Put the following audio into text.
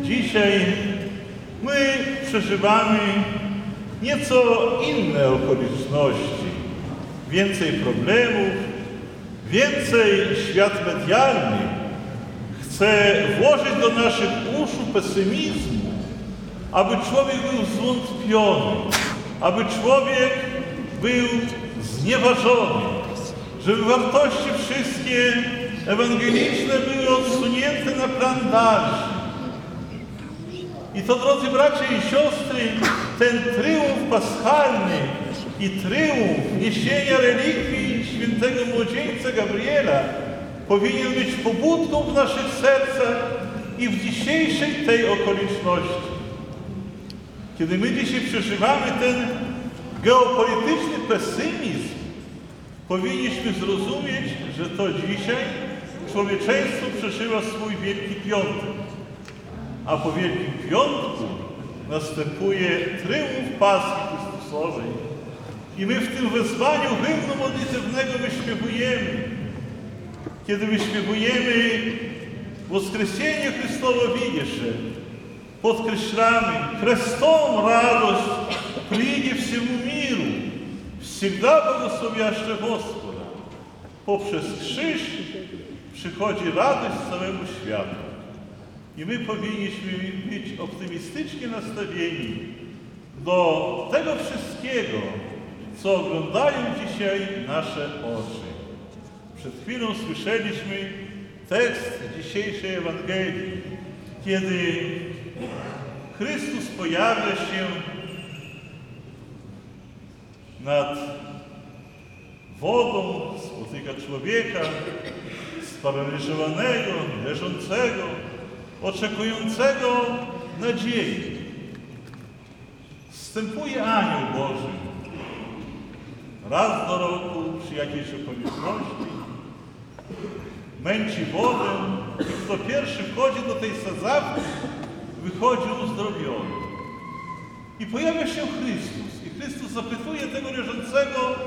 Dzisiaj my przeżywamy nieco inne okoliczności. Więcej problemów, więcej świat medialny chce włożyć do naszych uszu pesymizmu, aby człowiek był zwątpiony, aby człowiek był znieważony, żeby wartości wszystkie ewangeliczne były odsunięte na plan dalszy. I to, drodzy bracia i siostry, ten tryumf paschalny i tryumf niesienia relikwii świętego młodzieńca Gabriela powinien być pobudką w naszych sercach i w dzisiejszej tej okoliczności. Kiedy my dzisiaj przeżywamy ten geopolityczny pesymizm, powinniśmy zrozumieć, że to dzisiaj człowieczeństwo przeżywa swój Wielki Piątek. A po Wielkim Piątku następuje tryumf Paschy Chrystusowej. I my w tym wezwaniu hymnu modlitewnego wyśpiewujemy. Kiedy wyśpiewujemy Woskresenje Chrystowe Winiesze, podkreślamy: Chrystom radość przyjdzie всему миру, всегда благословяще Господа. Poprzez krzyż przychodzi radość całemu światu. I my powinniśmy być optymistycznie nastawieni do tego wszystkiego, co oglądają dzisiaj nasze oczy. Przed chwilą słyszeliśmy tekst dzisiejszej Ewangelii, kiedy Chrystus pojawia się nad wodą, spotyka człowieka sparaliżowanego, leżącego, oczekującego nadziei. Wstępuje anioł Boży raz do roku przy jakiejś okoliczności, męci wodę i kto pierwszy wchodzi do tej sadzawki, wychodzi uzdrowiony. I pojawia się Chrystus i Chrystus zapytuje tego leżącego: